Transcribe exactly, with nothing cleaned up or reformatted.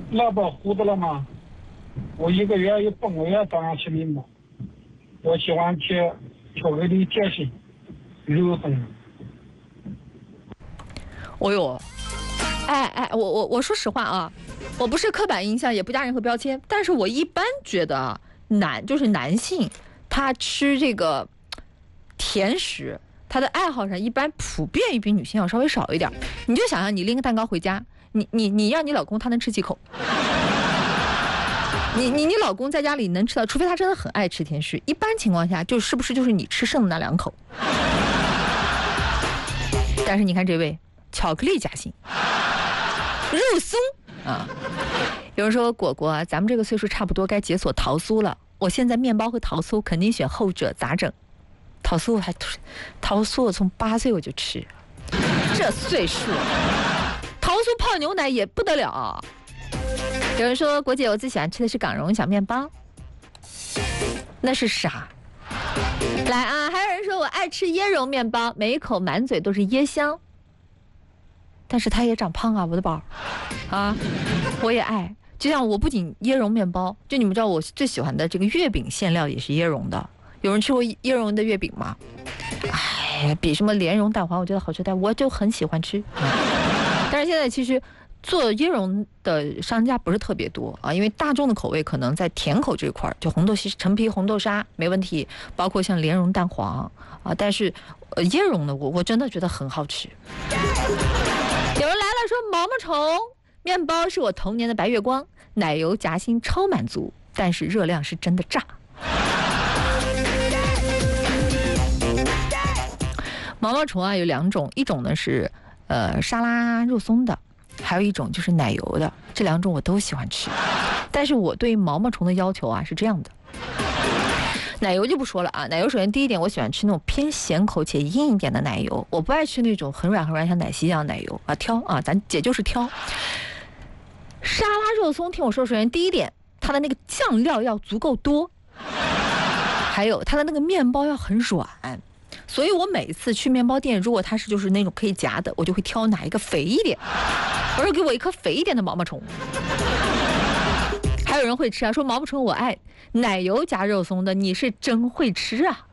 老保糊涂了吗？我一个月有半个月照样吃面包。我喜欢吃巧克力甜心、肉松。 哦呦，哎哎，我我我说实话啊，我不是刻板印象，也不加任何标签，但是我一般觉得啊，男就是男性，他吃这个甜食，他的爱好上一般普遍比女性要稍微少一点。你就想想，你拎个蛋糕回家，你你你让你老公他能吃几口？你你你老公在家里能吃到，除非他真的很爱吃甜食，一般情况下就是不是就是你吃剩的那两口。但是你看这位巧克力夹心，肉松啊，有人说果果啊，咱们这个岁数差不多该解锁桃酥了。我现在面包和桃酥肯定选后者，咋整？桃酥还桃酥我从八岁我就吃，这岁数，桃酥泡牛奶也不得了。有人说果姐，我最喜欢吃的是港蓉小面包，那是啥？来啊！还有人说我爱吃椰蓉面包，每一口满嘴都是椰香。但是它也长胖啊，我的宝啊！我也爱，就像我不仅椰蓉面包，就你们知道我最喜欢的这个月饼馅料也是椰蓉的。有人吃过椰蓉的月饼吗？哎，比什么莲蓉蛋黄我觉得好吃，但我就很喜欢吃。但是现在其实做椰蓉的商家不是特别多啊，因为大众的口味可能在甜口这块，就红豆陈皮红豆沙没问题，包括像莲蓉蛋黄啊，但是呃椰蓉呢，我我真的觉得很好吃。有人来了说毛毛虫面包是我童年的白月光，奶油夹心超满足，但是热量是真的炸。毛毛虫啊有两种，一种呢是呃沙拉肉松的，还有一种就是奶油的，这两种我都喜欢吃。但是我对毛毛虫的要求啊是这样的，奶油就不说了啊，奶油首先第一点，我喜欢吃那种偏咸口且硬一点的奶油，我不爱吃那种很软很软像奶昔一样的奶油啊，挑啊，咱姐就是挑。沙拉肉松听我说，首先第一点，它的那个酱料要足够多，还有它的那个面包要很软。所以我每一次去面包店，如果它是就是那种可以夹的，我就会挑哪一个肥一点，我说给我一颗肥一点的毛毛虫。还有人会吃啊，说毛毛虫我爱，奶油夹肉松的，你是真会吃啊。